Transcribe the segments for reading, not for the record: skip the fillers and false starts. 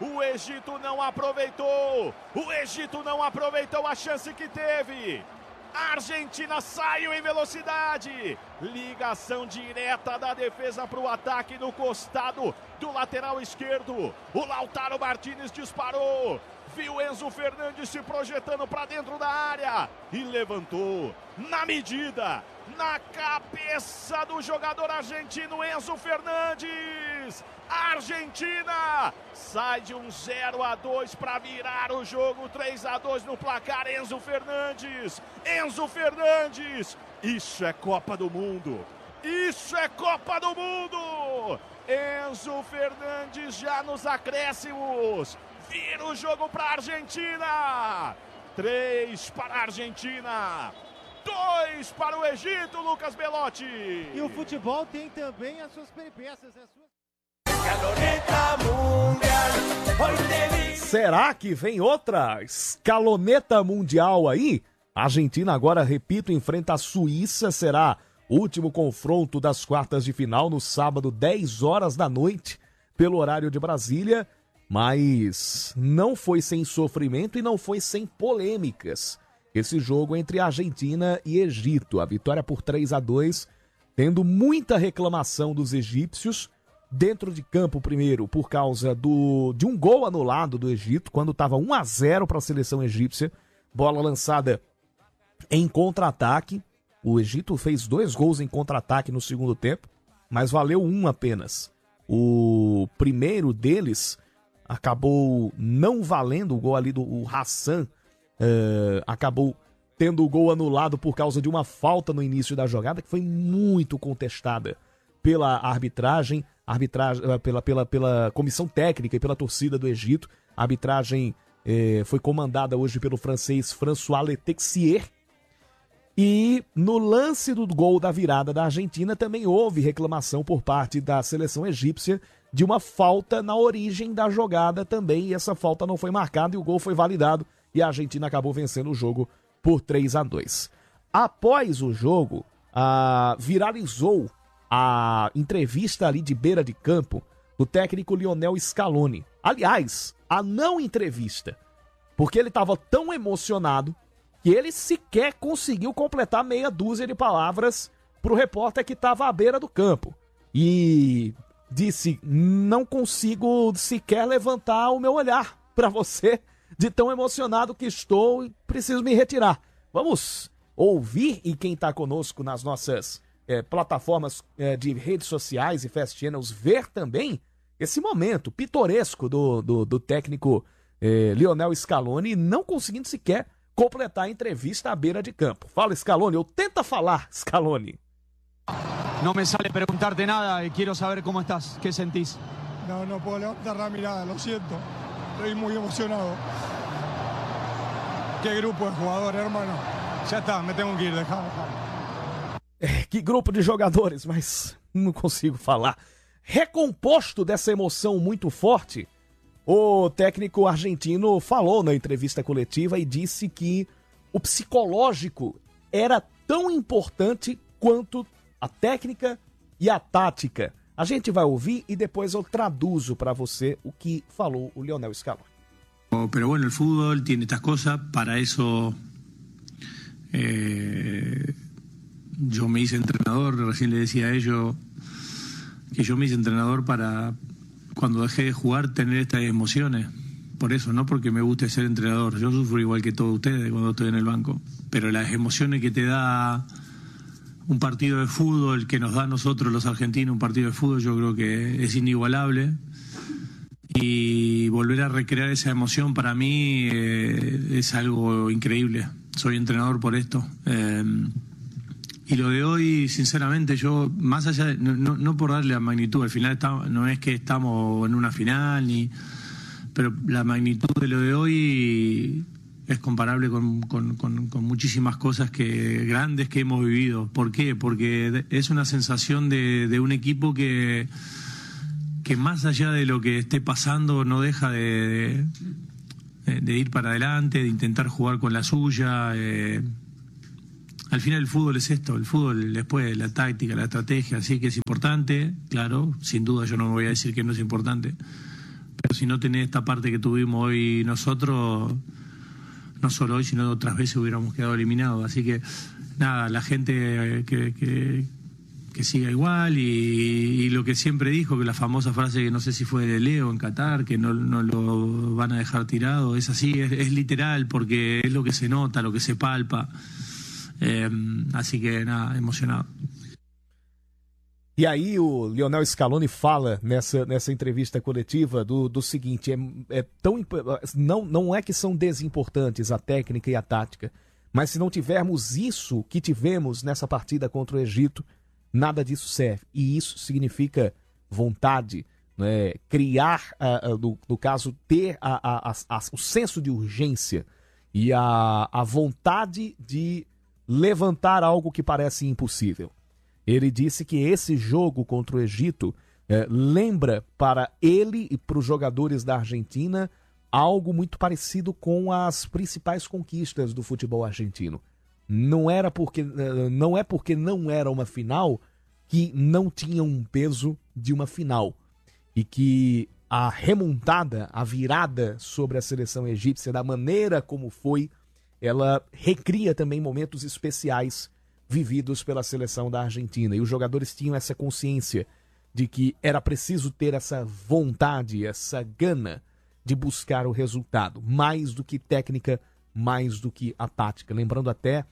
O Egito não aproveitou. O Egito não aproveitou a chance que teve. A Argentina saiu em velocidade. Ligação direta da defesa para o ataque no costado do lateral esquerdo. O Lautaro Martínez disparou. Viu Enzo Fernandes se projetando para dentro da área. E levantou na medida, na cabeça do jogador argentino Enzo Fernandes. A Argentina sai de um 0-2 para virar o jogo 3-2 no placar. Enzo Fernandes, Enzo Fernandes, isso é Copa do Mundo, isso é Copa do Mundo. Enzo Fernandes já nos acréscimos, vira o jogo para a Argentina. 3 para a Argentina, 2 para o Egito, Lucas Belotti. E o futebol tem também as suas peripécias, as suas... Será que vem outra escaloneta mundial aí? A Argentina agora, repito, enfrenta a Suíça. Será o último confronto das quartas de final no sábado, 10 horas da noite, pelo horário de Brasília. Mas não foi sem sofrimento e não foi sem polêmicas esse jogo entre Argentina e Egito. A vitória por 3-2, tendo muita reclamação dos egípcios. Dentro de campo, primeiro, por causa de um gol anulado do Egito, quando estava 1-0 para a seleção egípcia. Bola lançada em contra-ataque. O Egito fez 2 gols em contra-ataque no segundo tempo, mas valeu um apenas. O primeiro deles acabou não valendo, o gol ali do Hassan, acabou tendo o gol anulado por causa de uma falta no início da jogada, que foi muito contestada pela arbitragem, pela comissão técnica e pela torcida do Egito. A arbitragem foi comandada hoje pelo francês François Letexier. E no lance do gol da virada da Argentina também houve reclamação por parte da seleção egípcia de uma falta na origem da jogada também, e essa falta não foi marcada e o gol foi validado e a Argentina acabou vencendo o jogo por 3-2. Após o jogo, viralizou a entrevista ali de beira de campo do técnico Lionel Scaloni. Aliás, a não entrevista, porque ele estava tão emocionado que ele sequer conseguiu completar meia dúzia de palavras para o repórter que estava à beira do campo. E disse: não consigo sequer levantar o meu olhar para você, de tão emocionado que estou, e preciso me retirar. Vamos ouvir, e quem está conosco nas nossas plataformas de redes sociais e Fast Channels, ver também esse momento pitoresco do técnico Lionel Scaloni, não conseguindo sequer completar a entrevista à beira de campo. Fala, Scaloni, ou tenta falar, Scaloni. No me sale preguntarte nada y quiero saber cómo estás, qué sentís. No puedo levantar la mirada, lo siento. Estoy muy emocionado. Qué grupo de jugadores, hermano. Ya está, me tengo que ir, dejá. Que grupo de jogadores, mas não consigo falar. Recomposto dessa emoção muito forte, o técnico argentino falou na entrevista coletiva e disse que o psicológico era tão importante quanto a técnica e a tática. A gente vai ouvir e depois eu traduzo para você o que falou o Lionel Scaloni. Pero bueno, el fútbol tiene estas cosas, para eso yo me hice entrenador, recién le decía a ellos que yo me hice entrenador para, cuando dejé de jugar, tener estas emociones. Por eso, no porque me guste ser entrenador. Yo sufro igual que todos ustedes cuando estoy en el banco. Pero las emociones que te da un partido de fútbol, que nos da a nosotros los argentinos un partido de fútbol, yo creo que es inigualable. Y volver a recrear esa emoción para mí es algo increíble. Soy entrenador por esto. Y lo de hoy, sinceramente, yo, más allá de, no por darle la magnitud, al final no es que estamos en una final, pero la magnitud de lo de hoy es comparable con muchísimas cosas grandes que hemos vivido. ¿Por qué? Porque es una sensación de un equipo que más allá de lo que esté pasando no deja de ir para adelante, de intentar jugar con la suya. Al final el fútbol es esto, el fútbol después la táctica, la estrategia, sí que es importante, claro, sin duda yo no me voy a decir que no es importante, pero si no tenés esta parte que tuvimos hoy nosotros, no solo hoy, sino otras veces hubiéramos quedado eliminados. Así que nada, la gente que siga igual y lo que siempre dijo, que la famosa frase que no sé si fue de Leo en Qatar, que no lo van a dejar tirado, es así, es literal, porque es lo que se nota, lo que se palpa. Así que nada, emocionado. E aí o Lionel Scaloni fala nessa entrevista coletiva do seguinte, não é que são desimportantes a técnica e a tática, mas se não tivermos isso que tivemos nessa partida contra o Egito, nada disso serve. E isso significa vontade, né? Criar, no caso, ter o senso de urgência e a vontade de levantar algo que parece impossível. Ele disse que esse jogo contra o Egito lembra para ele e para os jogadores da Argentina algo muito parecido com as principais conquistas do futebol argentino. Não é porque não era uma final que não tinha um peso de uma final. E que a remontada, a virada sobre a seleção egípcia, da maneira como foi, ela recria também momentos especiais vividos pela seleção da Argentina. E os jogadores tinham essa consciência de que era preciso ter essa vontade, essa gana de buscar o resultado. Mais do que técnica, mais do que a tática. Lembrando até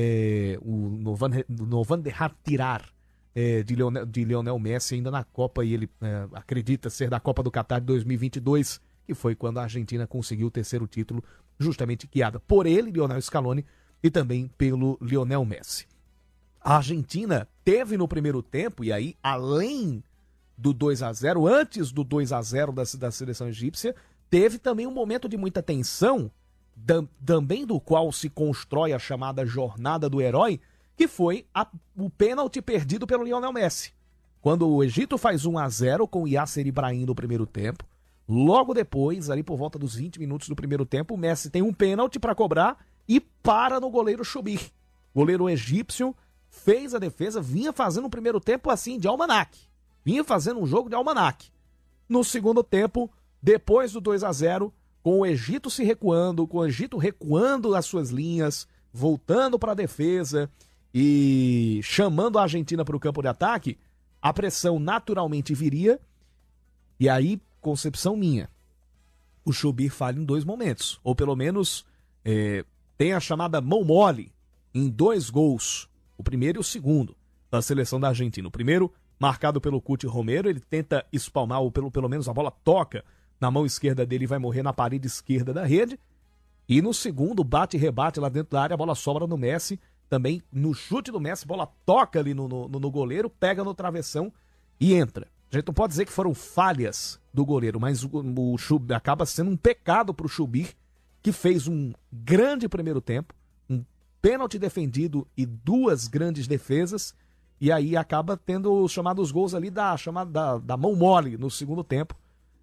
no Van der Tirar de Lionel Messi ainda na Copa, e ele acredita ser da Copa do Qatar de 2022, que foi quando a Argentina conseguiu o terceiro título, justamente guiada por ele, Lionel Scaloni, e também pelo Lionel Messi. A Argentina teve no primeiro tempo, e aí além do 2-0, antes do 2-0 da seleção egípcia, teve também um momento de muita tensão, também do qual se constrói a chamada jornada do herói, que foi o pênalti perdido pelo Lionel Messi. Quando o Egito faz 1-0 com o Yasser Ibrahim no primeiro tempo, logo depois, ali por volta dos 20 minutos do primeiro tempo, o Messi tem um pênalti para cobrar e para no goleiro Choubir. Goleiro egípcio fez a defesa, vinha fazendo um primeiro tempo assim de almanaque. Vinha fazendo um jogo de almanaque. No segundo tempo, depois do 2-0, com o Egito se recuando, com o Egito recuando as suas linhas, voltando para a defesa e chamando a Argentina para o campo de ataque, a pressão naturalmente viria. E aí, concepção minha, o Choubir falha em 2 momentos, ou pelo menos tem a chamada mão mole em 2 gols, o primeiro e o segundo da seleção da Argentina. O primeiro, marcado pelo Cuti Romero, ele tenta espalmar, ou pelo menos a bola toca na mão esquerda dele e vai morrer na parede esquerda da rede. E no segundo, bate e rebate lá dentro da área, a bola sobra no Messi, também no chute do Messi, a bola toca ali no goleiro, pega no travessão e entra. A gente não pode dizer que foram falhas do goleiro, mas o Choubir acaba sendo um pecado para o Choubir, que fez um grande primeiro tempo, um pênalti defendido e 2 grandes defesas, e aí acaba tendo chamados gols ali da mão mole no segundo tempo,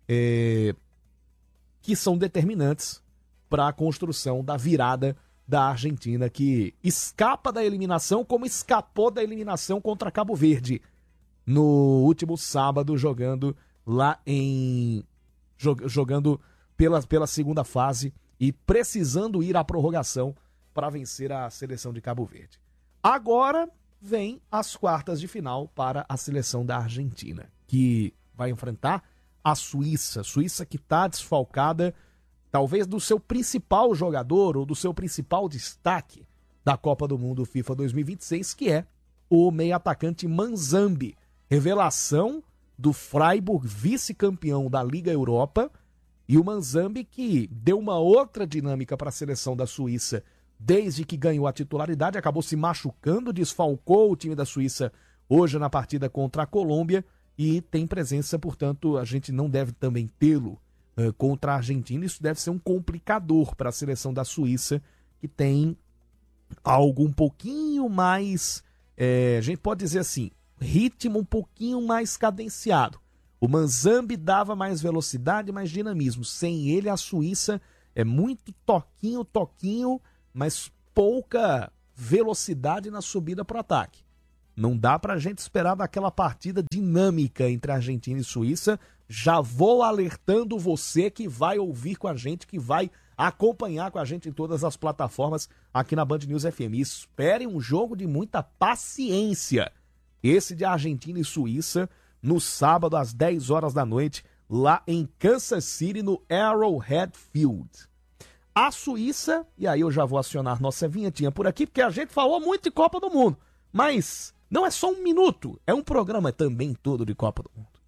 que são determinantes para a construção da virada da Argentina, que escapa da eliminação como escapou da eliminação contra Cabo Verde no último sábado, jogando lá jogando pela segunda fase e precisando ir à prorrogação para vencer a seleção de Cabo Verde. Agora vem as quartas de final para a seleção da Argentina, que vai enfrentar a Suíça que está desfalcada talvez do seu principal jogador ou do seu principal destaque da Copa do Mundo FIFA 2026, que é o meio-atacante Manzambi, revelação do Freiburg, vice-campeão da Liga Europa, e o Manzambi que deu uma outra dinâmica para a seleção da Suíça desde que ganhou a titularidade, acabou se machucando, desfalcou o time da Suíça hoje na partida contra a Colômbia e tem presença, portanto, a gente não deve também tê-lo contra a Argentina. Isso deve ser um complicador para a seleção da Suíça, que tem algo um pouquinho mais, a gente pode dizer assim, ritmo um pouquinho mais cadenciado. O Manzambi dava mais velocidade, mais dinamismo. Sem ele, a Suíça é muito toquinho, mas pouca velocidade na subida para o ataque. Não dá para a gente esperar daquela partida dinâmica entre Argentina e Suíça, Já vou alertando você que vai ouvir com a gente, que vai acompanhar com a gente em todas as plataformas aqui na Band News FM. Espere um jogo de muita paciência. Esse de Argentina e Suíça, no sábado às 10 horas da noite, lá em Kansas City, no Arrowhead Field. A Suíça, e aí eu já vou acionar nossa vinhetinha por aqui, porque a gente falou muito de Copa do Mundo, mas não é só um minuto, é um programa também todo de Copa do Mundo.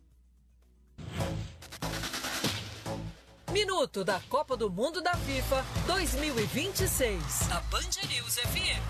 Minuto da Copa do Mundo da FIFA 2026, na Band News FM.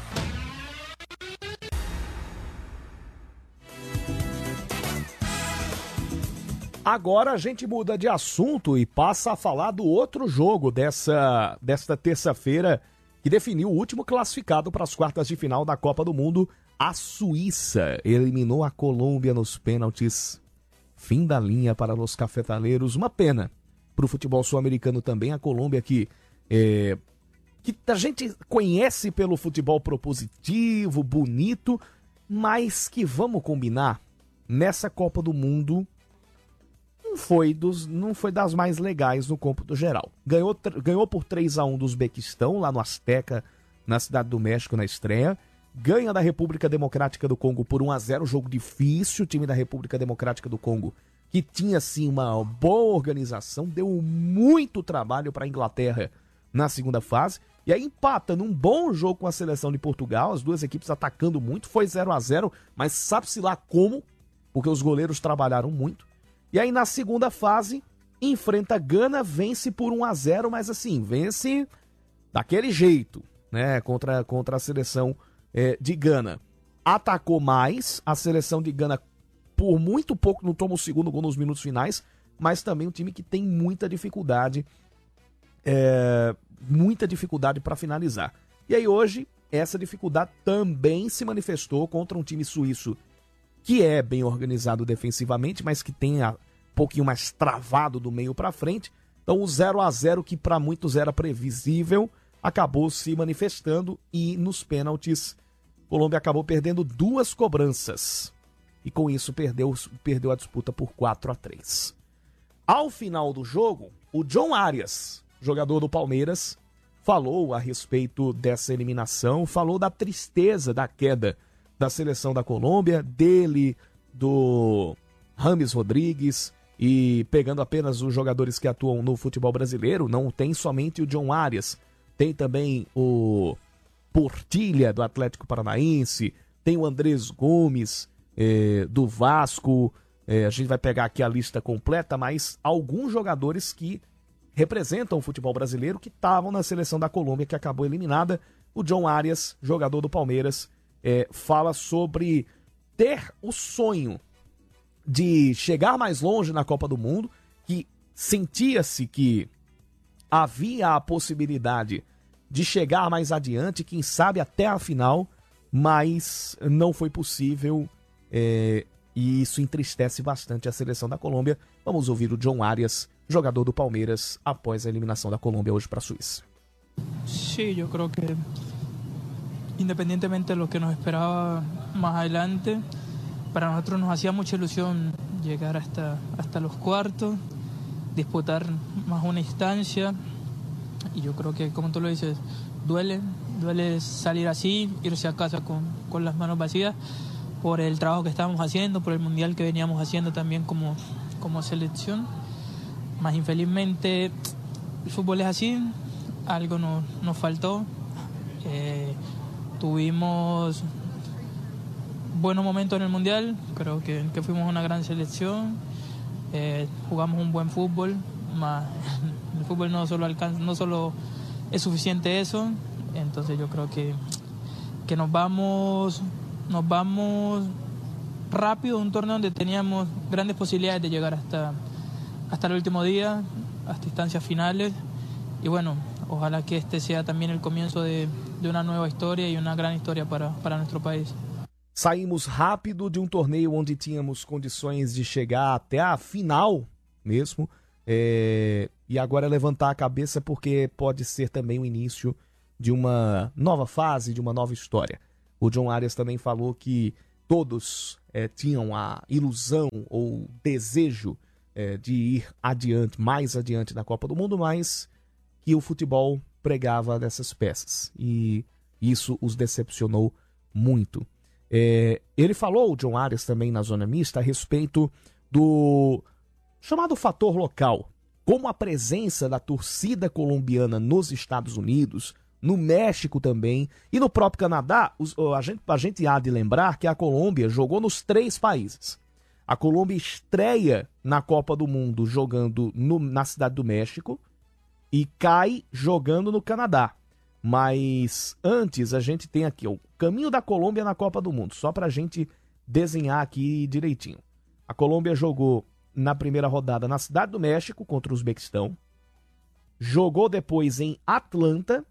Agora a gente muda de assunto e passa a falar do outro jogo desta terça-feira, que definiu o último classificado para as quartas de final da Copa do Mundo. A Suíça eliminou a Colômbia nos pênaltis. Fim da linha para os cafetaleiros. Uma pena para o futebol sul-americano também. A Colômbia que a gente conhece pelo futebol propositivo, bonito, mas que, vamos combinar, nessa Copa do Mundo não foi das mais legais no cômputo geral. Ganhou por 3-1 do Uzbequistão, lá no Azteca, na Cidade do México, na estreia. Ganha da República Democrática do Congo por 1-0, jogo difícil. O time da República Democrática do Congo, que tinha, sim, uma boa organização, deu muito trabalho para a Inglaterra na segunda fase. E aí empata num bom jogo com a seleção de Portugal, as duas equipes atacando muito. Foi 0-0, mas sabe-se lá como, porque os goleiros trabalharam muito. E aí na segunda fase, enfrenta a Gana, vence por 1-0, mas assim, vence daquele jeito, né, contra a seleção de Gana. Atacou mais, a seleção de Gana por muito pouco não toma o segundo gol nos minutos finais, mas também um time que tem muita dificuldade para finalizar. E aí hoje, essa dificuldade também se manifestou contra um time suíço que é bem organizado defensivamente, mas que tem um pouquinho mais travado do meio para frente. Então o 0-0, que para muitos era previsível, acabou se manifestando e nos pênaltis a Colômbia acabou perdendo 2 cobranças. E com isso perdeu a disputa por 4-3. Ao final do jogo, o John Arias, jogador do Palmeiras, falou a respeito dessa eliminação, falou da tristeza da queda da seleção da Colômbia, dele, do James Rodrigues, e pegando apenas os jogadores que atuam no futebol brasileiro, não tem somente o John Arias, tem também o Portilha, do Atlético Paranaense, tem o Andrés Gomes, do Vasco, a gente vai pegar aqui a lista completa, mas alguns jogadores que representam o futebol brasileiro que estavam na seleção da Colômbia, que acabou eliminada. O John Arias, jogador do Palmeiras, fala sobre ter o sonho de chegar mais longe na Copa do Mundo, que sentia-se que havia a possibilidade de chegar mais adiante, quem sabe até a final, mas não foi possível, e isso entristece bastante a seleção da Colômbia. Vamos ouvir o John Arias, jogador do Palmeiras, após a eliminação da Colômbia hoje para a Suíça. Sí, yo creo que independientemente de lo que nos esperaba más adelante, para nosotros nos hacía mucha ilusión llegar hasta los cuartos, disputar más una instancia, y yo creo que, como tú lo dices, duele salir así, irse a casa con las manos vacías por el trabajo que estábamos haciendo, por el mundial que veníamos haciendo también como selección. Más infelizmente el fútbol es así, algo nos faltó. Tuvimos buenos momentos en el Mundial, creo que fuimos una gran selección, jugamos un buen fútbol, el fútbol no solo es suficiente eso, entonces yo creo que nos vamos rápido a un torneo donde teníamos grandes posibilidades de llegar hasta el último día, hasta instancias finales, y bueno, ojalá que este sea también el comienzo de una nueva historia y una gran historia para nuestro país. Saímos rápido de um torneio onde tínhamos condições de chegar até a final mesmo, e agora levantar a cabeça porque pode ser também o início de uma nova fase, de uma nova história. O John Arias também falou que todos tinham a ilusão ou desejo de ir adiante, mais adiante da Copa do Mundo, mas que o futebol pregava dessas peças. E isso os decepcionou muito. Ele falou, o John Arias, também na zona mista, a respeito do chamado fator local. Como a presença da torcida colombiana nos Estados Unidos, no México também e no próprio Canadá, a gente há de lembrar que a Colômbia jogou nos 3 países. A Colômbia estreia na Copa do Mundo jogando na Cidade do México e cai jogando no Canadá. Mas antes a gente tem aqui o caminho da Colômbia na Copa do Mundo, só para a gente desenhar aqui direitinho. A Colômbia jogou na primeira rodada na Cidade do México contra o Uzbequistão, jogou depois em Atlanta,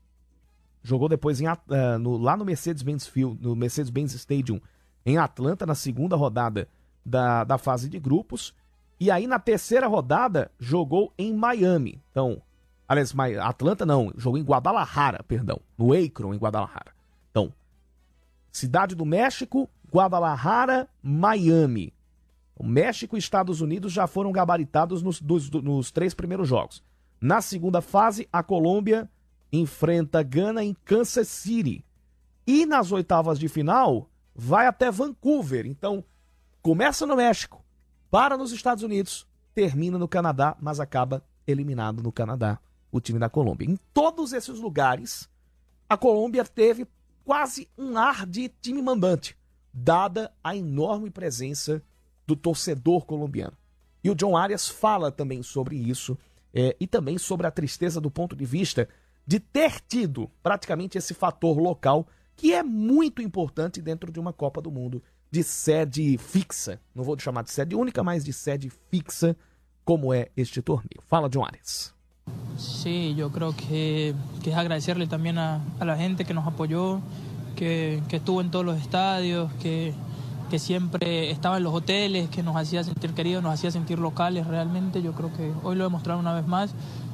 jogou depois lá no Mercedes-Benz Field, no Mercedes-Benz Stadium em Atlanta, na segunda rodada da fase de grupos, e aí na terceira rodada jogou em Miami. Então, aliás, Atlanta não, jogou em Guadalajara, perdão, no Akron, em Guadalajara. Então, Cidade do México, Guadalajara, Miami. O México e Estados Unidos já foram gabaritados nos 3 primeiros jogos. Na segunda fase, a Colômbia enfrenta Gana em Kansas City. E nas oitavas de final, vai até Vancouver. Então, começa no México, para nos Estados Unidos, termina no Canadá, mas acaba eliminado no Canadá, o time da Colômbia. Em todos esses lugares, a Colômbia teve quase um ar de time mandante, dada a enorme presença do torcedor colombiano. E o John Arias fala também sobre isso, e também sobre a tristeza do ponto de vista de ter tido praticamente esse fator local, que é muito importante dentro de uma Copa do Mundo de sede fixa. Não vou chamar de sede única, mas de sede fixa, como é este torneio. Fala, John Arias. Sí, yo creo que es agradecerle también a la gente que nos apoyó, que estuvo en todos los estadios, que siempre estaba en los hoteles, que nos hacía sentir queridos, nos hacía sentir locales realmente. Yo creo que hoy lo demostraron una vez más.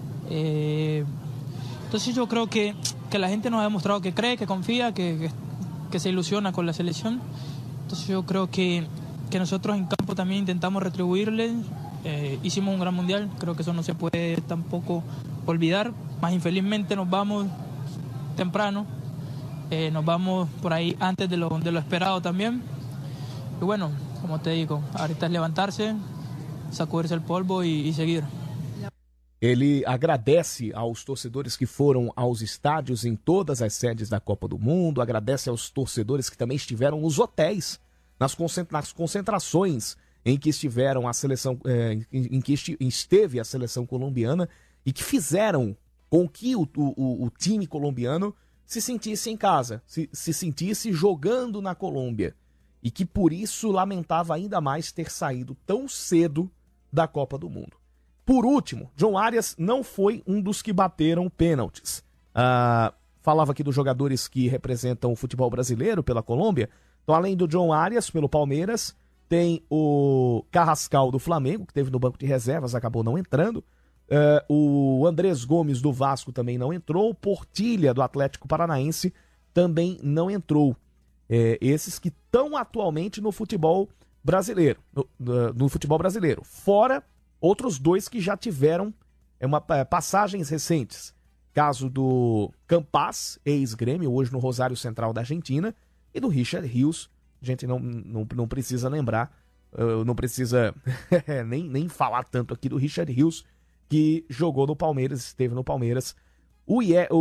Entonces yo creo que la gente nos ha demostrado que cree, que confía, que se ilusiona con la selección. Entonces yo creo que nosotros en campo también intentamos retribuirle. Hicimos un gran mundial, creo que eso no se puede tampoco olvidar. Más infelizmente nos vamos temprano, nos vamos por ahí antes de lo esperado también. Y bueno, como te digo, ahorita es levantarse, sacudirse el polvo y seguir. Ele agradece aos torcedores que foram aos estádios em todas as sedes da Copa do Mundo, agradece aos torcedores que também estiveram nos hotéis, nas concentrações em que estiveram a seleção, em que esteve a seleção colombiana e que fizeram com que o time colombiano se sentisse em casa, se sentisse jogando na Colômbia e que por isso lamentava ainda mais ter saído tão cedo da Copa do Mundo. Por último, John Arias não foi um dos que bateram pênaltis. Falava aqui dos jogadores que representam o futebol brasileiro pela Colômbia. Então, além do John Arias, pelo Palmeiras, tem o Carrascal do Flamengo, que esteve no banco de reservas, acabou não entrando. O Andrés Gomes do Vasco também não entrou. O Portilha do Atlético Paranaense também não entrou. Esses que estão atualmente no futebol brasileiro. No futebol brasileiro. Fora outros 2 que já tiveram passagens recentes. Caso do Campas, ex-Grêmio, hoje no Rosário Central da Argentina, e do Richard Rios. A gente não precisa lembrar, não precisa nem falar tanto aqui do Richard Rios, que jogou no Palmeiras, esteve no Palmeiras. O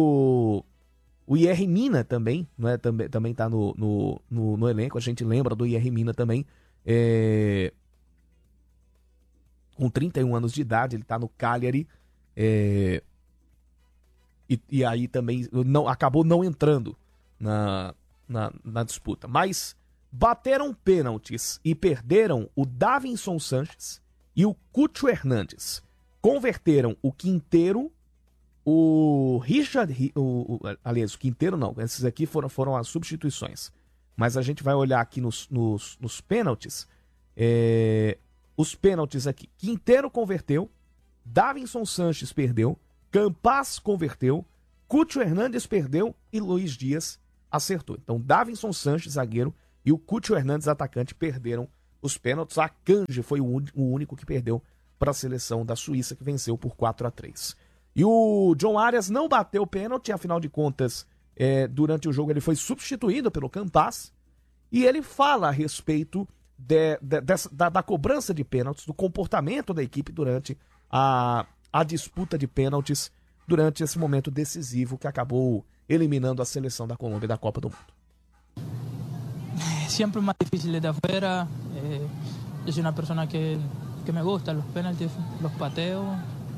Yerry Mina também, né, também está no elenco, a gente lembra do Yerry Mina também. Com 31 anos de idade, ele está no Cagliari, e aí também acabou não entrando na disputa. Mas bateram pênaltis e perderam o Davinson Sánchez e o Cucho Hernandes. Converteram o Quinteiro, o Richard... aliás, o Quinteiro não, esses aqui foram as substituições. Mas a gente vai olhar aqui nos pênaltis. Os pênaltis aqui. Quinteiro converteu, Davinson Sánchez perdeu, Campas converteu, Cucho Hernandes perdeu e Luiz Dias acertou. Então, Davinson Sánchez, zagueiro, e o Cucho Hernandes, atacante, perderam os pênaltis. A Akanji foi o único que perdeu para a seleção da Suíça, que venceu por 4-3. E o John Arias não bateu o pênalti, afinal de contas, durante o jogo ele foi substituído pelo Campas, e ele fala a respeito da cobrança de pênaltis, do comportamento da equipe durante a disputa de pênaltis, durante esse momento decisivo que acabou eliminando a seleção da Colômbia da Copa do Mundo. Siempre más difícil desde afuera. Yo soy una persona que me gusta los penaltis, los pateos,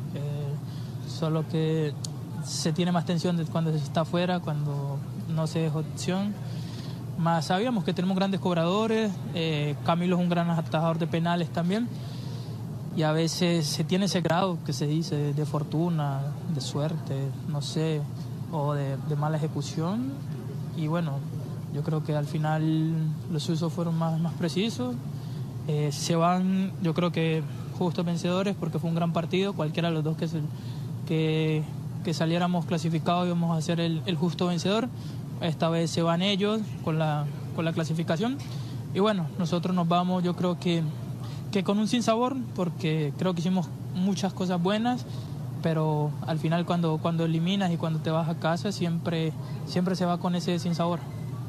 solo que se tiene más tensión cuando se está afuera, cuando no se deja opción. Mas sabíamos que tenemos grandes cobradores, Camilo es un gran atajador de penales también, y a veces se tiene ese grado que se dice de fortuna, de suerte, no sé, o de mala ejecución. Y bueno, yo creo que al final los suizos fueron más precisos. Se van, yo creo que justos vencedores, porque fue un gran partido. Cualquiera de los dos que saliéramos clasificados íbamos a ser el justo vencedor. Esta vez se van ellos con la clasificación. Y bueno, nosotros nos vamos, yo creo que con un sinsabor, porque creo que hicimos muchas cosas buenas, pero al final cuando eliminas y cuando te vas a casa, siempre se va con ese sinsabor.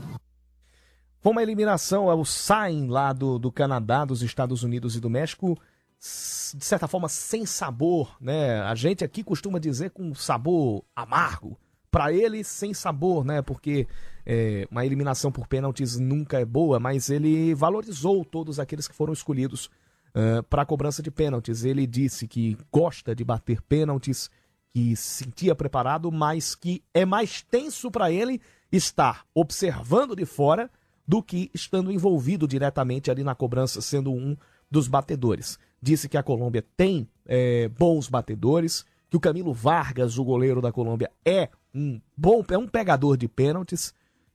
Foi uma eliminação ao saem lá do Canadá, dos Estados Unidos e do México, de certa forma sem sabor, né? A gente aqui costuma dizer com sabor amargo. Para ele, sem sabor, né? Porque uma eliminação por pênaltis nunca é boa, mas ele valorizou todos aqueles que foram escolhidos para a cobrança de pênaltis. Ele disse que gosta de bater pênaltis, que se sentia preparado, mas que é mais tenso para ele estar observando de fora do que estando envolvido diretamente ali na cobrança, sendo um dos batedores. Disse que a Colômbia tem bons batedores, que o Camilo Vargas, o goleiro da Colômbia, é um pegador de pênaltis,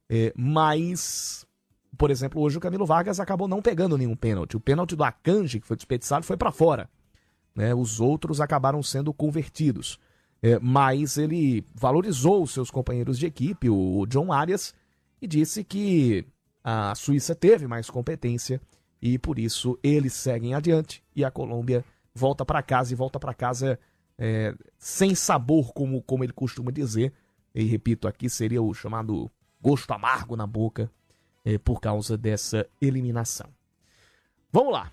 mas, por exemplo, hoje o Camilo Vargas acabou não pegando nenhum pênalti. O pênalti do Akanji, que foi desperdiçado, foi para fora, né? Os outros acabaram sendo convertidos. Mas ele valorizou os seus companheiros de equipe, o John Arias, e disse que a Suíça teve mais competência e por isso eles seguem adiante e a Colômbia volta para casa sem sabor, como ele costuma dizer. E repito, aqui seria o chamado gosto amargo na boca por causa dessa eliminação. Vamos lá.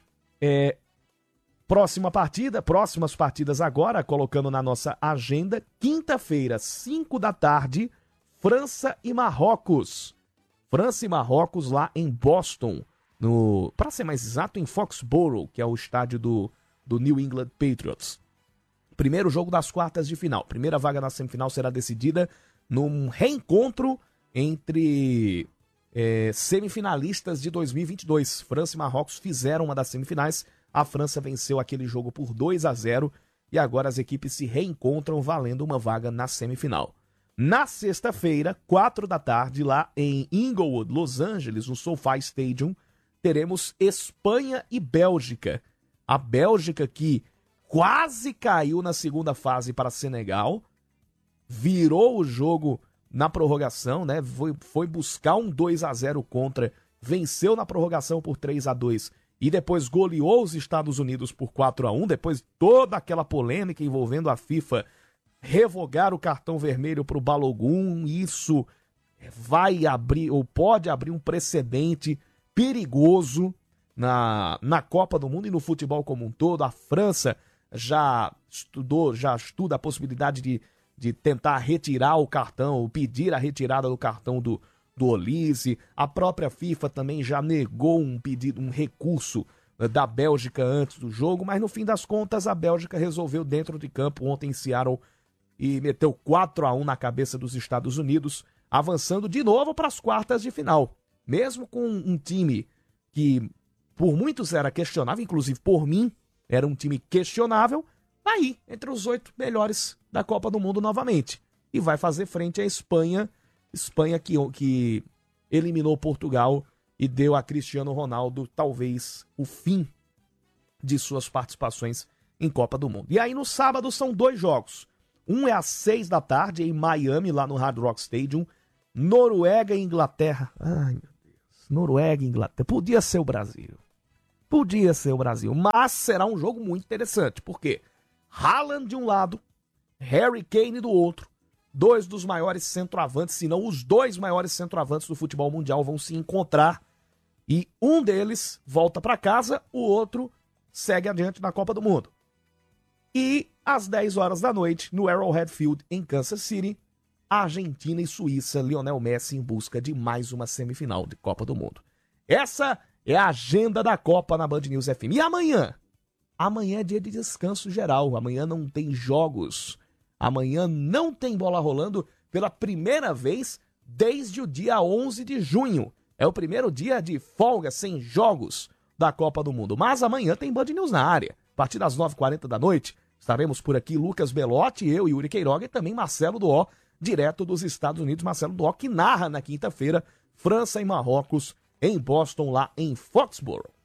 Próximas partidas agora, colocando na nossa agenda, quinta-feira, 5 da tarde, França e Marrocos. França e Marrocos lá em Boston, para ser mais exato, em Foxborough, que é o estádio do New England Patriots. Primeiro jogo das quartas de final. Primeira vaga na semifinal será decidida num reencontro entre semifinalistas de 2022. França e Marrocos fizeram uma das semifinais. A França venceu aquele jogo por 2-0 e agora as equipes se reencontram valendo uma vaga na semifinal. Na sexta-feira, 4 da tarde, lá em Inglewood, Los Angeles, no SoFi Stadium, teremos Espanha e Bélgica. A Bélgica que quase caiu na segunda fase para Senegal, virou o jogo na prorrogação, né? Foi buscar um 2-0 contra, venceu na prorrogação por 3-2 e depois goleou os Estados Unidos por 4-1, depois toda aquela polêmica envolvendo a FIFA revogar o cartão vermelho para o Balogun. Isso vai abrir, ou pode abrir, um precedente perigoso na Copa do Mundo e no futebol como um todo. A França já estuda a possibilidade de tentar retirar o cartão, ou pedir a retirada do cartão do Olise. A própria FIFA também já negou um recurso da Bélgica antes do jogo, mas no fim das contas a Bélgica resolveu dentro de campo ontem em Seattle e meteu 4-1 na cabeça dos Estados Unidos, avançando de novo para as quartas de final. Mesmo com um time que por muitos era questionável, inclusive por mim, era um time questionável, aí entre os 8 melhores da Copa do Mundo novamente. E vai fazer frente à Espanha que eliminou Portugal e deu a Cristiano Ronaldo talvez o fim de suas participações em Copa do Mundo. E aí no sábado são 2 jogos. Um é às 6 da tarde em Miami, lá no Hard Rock Stadium. Noruega e Inglaterra. Ai, meu Deus. Noruega e Inglaterra. Podia ser o Brasil. Podia ser o Brasil, mas será um jogo muito interessante, porque Haaland de um lado, Harry Kane do outro, dois dos maiores centroavantes, se não os dois maiores centroavantes do futebol mundial vão se encontrar e um deles volta para casa, o outro segue adiante na Copa do Mundo. E às 10 horas da noite, no Arrowhead Field, em Kansas City, Argentina e Suíça, Lionel Messi em busca de mais uma semifinal de Copa do Mundo. Essa é a agenda da Copa na Band News FM. E amanhã? Amanhã é dia de descanso geral. Amanhã não tem jogos. Amanhã não tem bola rolando pela primeira vez desde o dia 11 de junho. É o primeiro dia de folga sem jogos da Copa do Mundo. Mas amanhã tem Band News na área. A partir das 9h40 da noite, estaremos por aqui Lucas Belotti, eu e Yuri Queiroga e também Marcelo Duó, direto dos Estados Unidos. Marcelo Duó, que narra na quinta-feira França e Marrocos em Boston, lá em Foxborough.